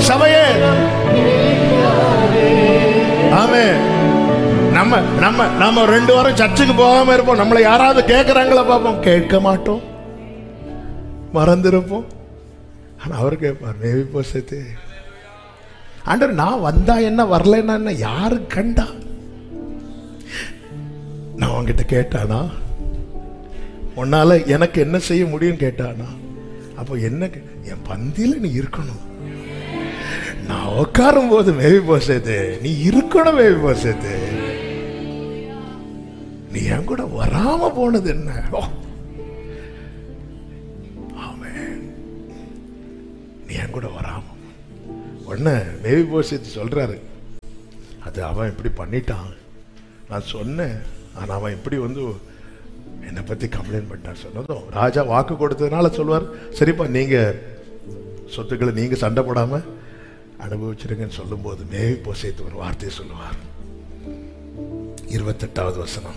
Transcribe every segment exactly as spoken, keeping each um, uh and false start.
சபையே. ஆமென். நம்ம நம்ம நம்ம ரெண்டு வாரம் சர்ச்சுக்கு போகாம இருப்போம். நம்மளை யாராவது கேட்கறாங்களா பார்ப்போம், கேட்க மாட்டோம், மறந்துருப்போம். ஆனா அவர் கேட்பார், மேவி போசத்து ஆண்டவர், நான் வந்தா என்ன வரலன்னா என்ன, யாரு கண்டா? நான் அவங்கிட்ட கேட்டானா, உன்னால எனக்கு என்ன செய்ய முடியும் கேட்டானா? அப்போ என்ன, என் பந்தியில நீ இருக்கணும். நான் உட்காரும் போது மேவி போசத்து நீ இருக்கணும். மேவி போசத்து நீ என் கூட வராம போனது என்ன? ஆமென். நீ என் கூட வராம உடனே மேவி போசத்து சொல்றாரு, அது அவன் இப்படி பண்ணிட்டான், நான் சொன்னேன், ஆனா அவன் இப்படி வந்து என்னை பத்தி கம்ப்ளைண்ட் பண்ணிட்டான். சொன்னதும் ராஜா வாக்கு கொடுத்ததுனால சொல்லுவார், சரிப்பா நீங்க சொத்துக்களை நீங்க சண்டை போடாம அனுபவிச்சிருங்கன்னு சொல்லும் போது மேவி போசத்து ஒரு வார்த்தையை சொல்லுவார். இருபத்தி எட்டாவது வசனம்,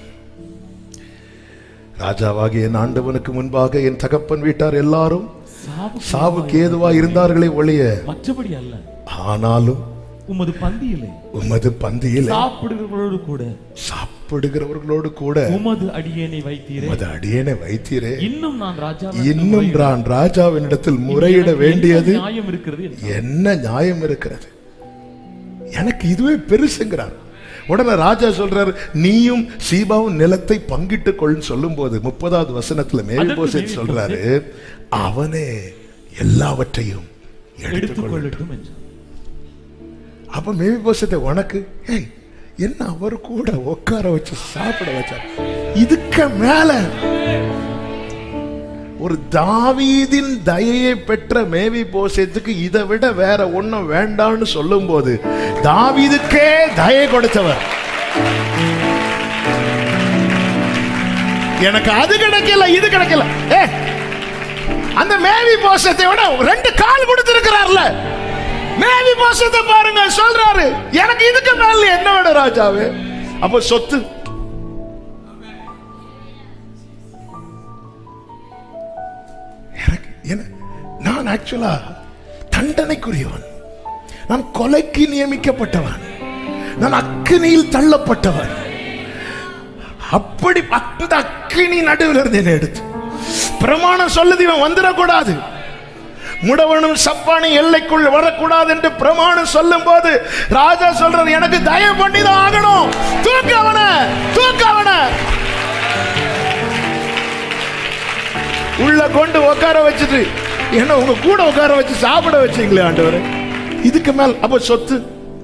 ராஜாவாகிய என் ஆண்டவனுக்கு முன்பாக என் தகப்பன் வீட்டார் எல்லாரும் சாவுக்கு ஏதுவா இருந்தார்களே ஒழிய மற்றபடி அல்ல, ஆனாலும் உமது பந்தியிலே உமது பந்தியிலே சாப்பிடுகிறவர்களோடு கூட சாப்பிடுகிறவர்களோடு கூட உமது அடியேனை வைத்தீரே உமது அடியேனை வைத்தீரே. இன்னும் நான் ராஜா இன்னும் நான் ராஜாவினிடத்தில் முறையிட வேண்டியது நியாயம் இருக்கிறது, என்ன நியாயம் இருக்கிறது? எனக்கு இதுவே பெருசுங்கிறார். உடனே ராஜா சொல்றாரு, நீயும் சீபாவும் நிலத்தை பங்கிட்டு கொள்ளுன்னு சொல்லும் போது முப்பதாவது வசனத்துல மேவிபோசேத் சொல்றாரு, அவனே எல்லாவற்றையும் எடுத்துக்கொள்ளட்டும் என்றார். அப்ப மேவிபோசேத்தை உனக்கு என்ன அவர் கூட உட்கார வச்சு சாப்பிட வச்சார். இதுக்கு மேல ஒரு தாவீதின் தயையை பெற்ற மேவிபோசேத்துக்கு இதை விட வேற ஒண்ணும் வேண்டாம்னு சொல்லும் போது தாவீதுக்கே தயை கொடுத்தவர். எனக்கு அது கிடைக்கல, இது கிடைக்கல. ஏ, அந்த மேவிபோசேத்தை விட ரெண்டு கால் கொடுத்திருக்கிறார்ல, மேவிபோசேத்தை பாருங்க, சொல்றாரு எனக்கு இதுக்கு மேல என்ன வேணும் ராஜாவே? அப்ப சொத்து, நான் ஆக்சுவலா தண்டனைக்குரியவன், நான் கொலைக்கு நியமிக்கப்பட்டவன், நான் அக்கினியில் தள்ளப்பட்டவன். அப்படி அந்த அக்கினி நடுவில் இருந்து என்ன எடுத்து பிரமாணம் சொல்லுது, இவன் வந்துடக்கூடாது, முடவனும் சப்பானி எல்லைக்குள் வரக்கூடாது என்று பிரமாணம் சொல்லும் போது ராஜா சொல்றாரு, எனக்கு தயவு பண்ணிதான் ஆகணும், தூக்கவன தூக்கவன உள்ள கொண்டு உட்கார வச்சுட்டு என்ன உங்க கூட உட்கார வச்சு சாப்பிட வச்சீங்களே ஆண்டவரே, இதுக்கு மேல் அப்ப சொத்து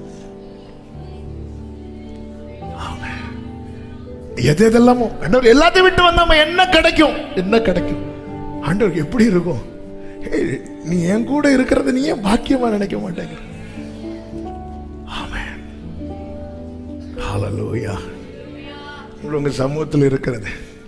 எது எதெல்லாமோ ஆண்டவர் எல்லாத்தையும் விட்டு வந்தாம என்ன கிடைக்கும்? என்ன கிடைக்கும்? ஆண்டவருக்கு எப்படி இருக்கும்? நீ என் கூட இருக்கிறது நீ ஏன் பாக்கியமா நினைக்க மாட்டேங்க? ஆமென், ஹல்லேலூயா. உங்க சமூகத்தில் இருக்கிறது